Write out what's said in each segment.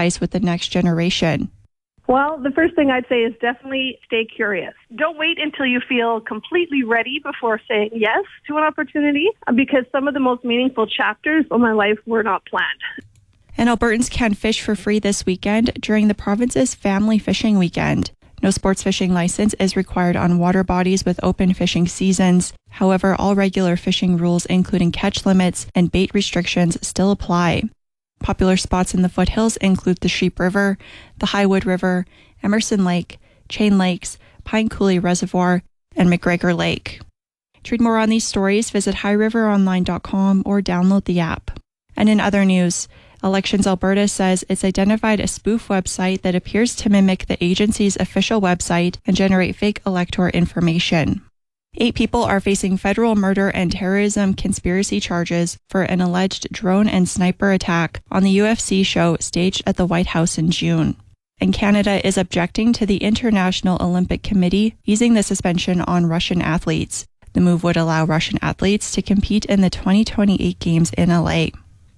ties with the next generation. Well, the first thing I'd say is definitely stay curious. Don't wait until you feel completely ready before saying yes to an opportunity, because some of the most meaningful chapters of my life were not planned. And Albertans can fish for free this weekend during the province's Family Fishing Weekend. No sports fishing license is required on water bodies with open fishing seasons. However, all regular fishing rules, including catch limits and bait restrictions, still apply. Popular spots in the foothills include the Sheep River, the Highwood River, Emerson Lake, Chain Lakes, Pine Coulee Reservoir, and McGregor Lake. To read more on these stories, visit highriveronline.com or download the app. And in other news, Elections Alberta says it's identified a spoof website that appears to mimic the agency's official website and generate fake elector information. 8 people are facing federal murder and terrorism conspiracy charges for an alleged drone and sniper attack on the UFC show staged at the White House in June. And Canada is objecting to the International Olympic Committee easing the suspension on Russian athletes. The move would allow Russian athletes to compete in the 2028 Games in LA.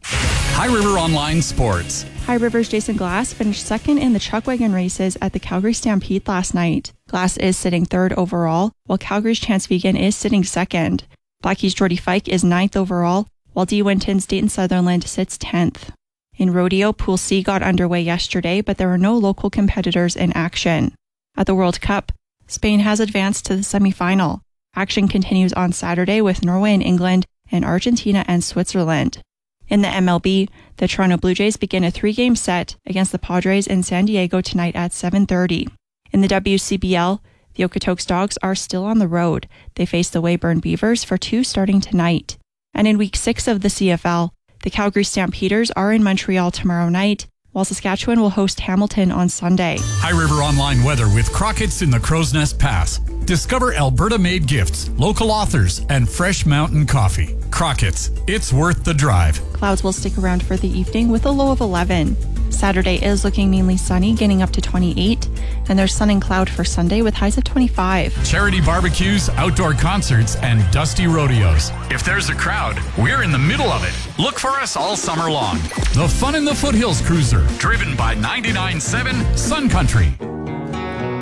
High River Online Sports. High River's Jason Glass finished second in the Chuckwagon races at the Calgary Stampede last night. Glass is sitting third overall, while Calgary's Chance Vegan is sitting second. Blackie's Jordy Fike is ninth overall, while D. Winton's Dayton Sutherland sits 10th. In rodeo, Pool C got underway yesterday, but there are no local competitors in action. At the World Cup, Spain has advanced to the semi-final. Action continues on Saturday with Norway and England and Argentina and Switzerland. In the MLB, the Toronto Blue Jays begin a 3-game set against the Padres in San Diego tonight at 7:30. In the WCBL, the Okotoks Dogs are still on the road. They face the Weyburn Beavers for 2 starting tonight. And in Week 6 of the CFL, the Calgary Stampeders are in Montreal tomorrow night, while Saskatchewan will host Hamilton on Sunday. High River Online weather with Crockett's in the Crow's Nest Pass. Discover Alberta-made gifts, local authors, and fresh mountain coffee. Crockett's, it's worth the drive. Clouds will stick around for the evening with a low of 11. Saturday is looking mainly sunny, getting up to 28, and there's sun and cloud for Sunday with highs of 25. Charity barbecues, outdoor concerts, and dusty rodeos. If there's a crowd, we're in the middle of it. Look for us all summer long. The Fun in the Foothills Cruiser, driven by 99.7 Sun Country.